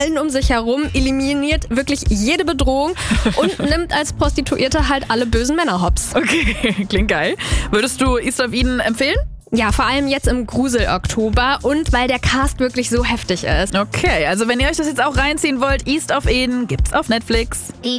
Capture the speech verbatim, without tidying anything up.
um sich herum, eliminiert wirklich jede Bedrohung und nimmt als Prostituierte halt alle bösen Männer hops. Okay, klingt geil. Würdest du East of Eden empfehlen? Ja, vor allem jetzt im Grusel-Oktober und weil der Cast wirklich so heftig ist. Okay, also wenn ihr euch das jetzt auch reinziehen wollt, East of Eden gibt's auf Netflix. Die